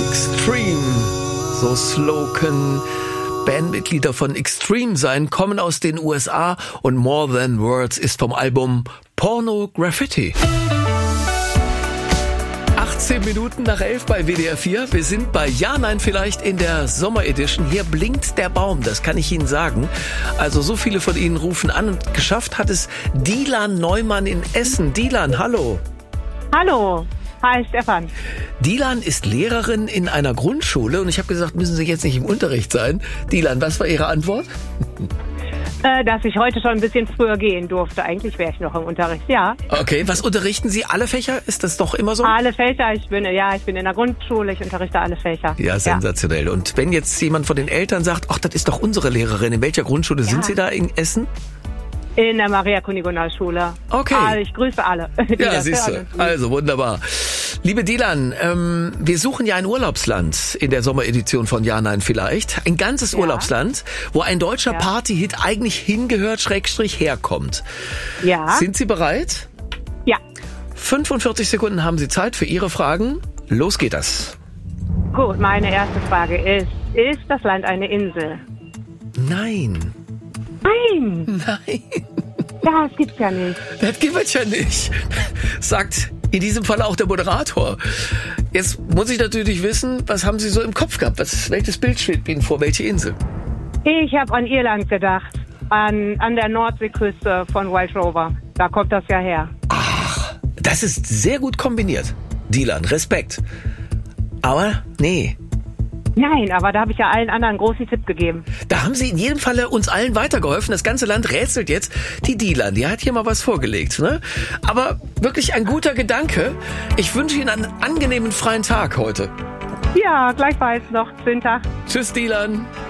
Extreme, so Slogan. Bandmitglieder von Extreme sein, kommen aus den USA und More Than Words ist vom Album Porno Graffiti. 18 Minuten nach 11 bei WDR 4. Wir sind bei Ja, Nein vielleicht in der Sommeredition. Hier blinkt der Baum, das kann ich Ihnen sagen. Also so viele von Ihnen rufen an und geschafft hat es Dilan Neumann in Essen. Dilan, hallo. Hallo. Hi, Stefan. Dilan ist Lehrerin in einer Grundschule und ich habe gesagt, müssen Sie jetzt nicht im Unterricht sein. Dilan, was war Ihre Antwort? Dass ich heute schon ein bisschen früher gehen durfte. Eigentlich wäre ich noch im Unterricht, ja. Okay, was unterrichten Sie? Alle Fächer? Ist das doch immer so? Alle Fächer. Ich bin in der Grundschule, ich unterrichte alle Fächer. Ja, sensationell. Ja. Und wenn jetzt jemand von den Eltern sagt, ach, das ist doch unsere Lehrerin, in welcher Grundschule sind Sie da in Essen? In der Maria-Kunigonal-Schule. Okay. Also ich grüße alle. Ja, siehst du. Also wunderbar. Liebe Dilan, wir suchen ja ein Urlaubsland in der Sommeredition von Ja, Nein vielleicht. Ein ganzes Urlaubsland, wo ein deutscher Partyhit eigentlich hingehört, / herkommt. Ja. Sind Sie bereit? Ja. 45 Sekunden haben Sie Zeit für Ihre Fragen. Los geht das. Gut, meine erste Frage ist das Land eine Insel? Nein. Nein. Nein. Das gibt's ja nicht. Das gibt es ja nicht, sagt in diesem Fall auch der Moderator. Jetzt muss ich natürlich wissen, was haben Sie so im Kopf gehabt? Welches Bild schwebt Ihnen vor? Welche Insel? Ich habe an Irland gedacht. An der Nordseeküste von Wild Rover. Da kommt das ja her. Ach, das ist sehr gut kombiniert. Dilan, Respekt. Aber nee. Nein, aber da habe ich ja allen anderen einen großen Tipp gegeben. Da haben Sie in jedem Falle uns allen weitergeholfen. Das ganze Land rätselt jetzt. Die Dilan, die hat hier mal was vorgelegt. Ne? Aber wirklich ein guter Gedanke. Ich wünsche Ihnen einen angenehmen freien Tag heute. Ja, gleichfalls noch. Schönen Tag. Tschüss, Dilan.